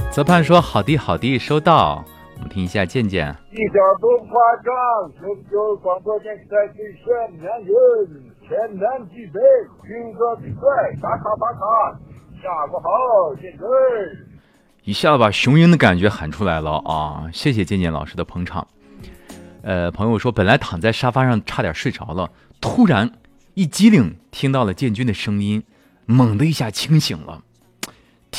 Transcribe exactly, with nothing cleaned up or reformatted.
泽盼说好的好的，收到。我们听一下健健。 一点不夸张，九九广播电视台最炫男人，天南地北，听歌比赛，打卡打卡，下午好，健健。 一下把雄鹰的感觉喊出来了啊！谢谢健健老师的捧场。呃，朋友说本来躺在沙发上差点睡着了，突然一激灵听到了建军的声音，猛的一下清醒了。